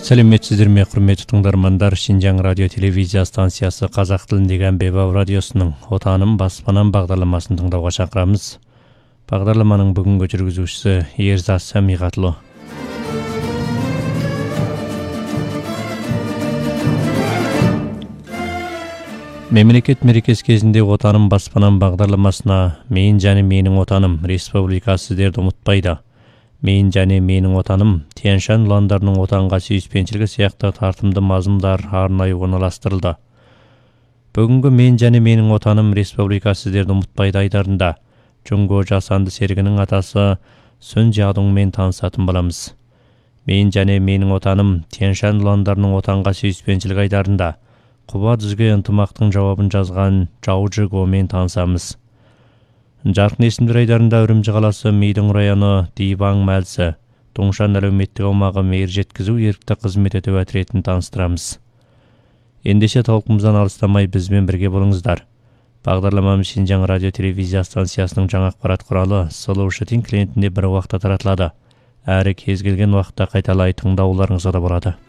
Сәлеметсіздер ме, құрметті тыңдармандар. Шинжаң радио телевизия станциясы қазақ тіліндегі әмбебап радиосының «Отаным баспанам» бағдарламасын тыңдауға шақырамыз. Бағдарламаның бүгінгі жүргізушісі Ерзат Самиғатлы. Мемлекет мерекесі кезінде «Отаным баспанам» бағдарламасына «Мен және менің отаным» республикасы сіздерді ұмытпайды. «Мен және менің отаным» Тянь-Шань ұландарының отанға сүйіспеншілігі сияқты тартымды мазмұндар арнайы орналастырылды. Бүгінгі «Мен және менің отаным» республикасы сіздерді ұмытпайды айдарында Джунго жасанды серігінің атасы Сүн Жадуңмен танысатын боламыз. «Мен және менің отаным» Тянь-Шань ұландарының отанға сүйіспеншілік айдарында Құба дүзге ынтымақтың жауабын жазған Жау Жигомен танысамыз. Жарқын есімдер айдарында Үрімжі қаласы Мейдің районы Дибаң мәлісі Доңшан әлеуметтік аумағы мейір жеткізу ерікті қызмет ету әтретін таныстырамыз. Ендеше талқымыздан алыстамай бізбен бірге болыңыздар. Бағдарламамыз Шинжаң радио телевизия станциясының жаңа ақпарат құралы Solution клиентінде бір уақытта таратылады. Әрі кез келген уақытта қайталай тыңдауларыңызға да болады.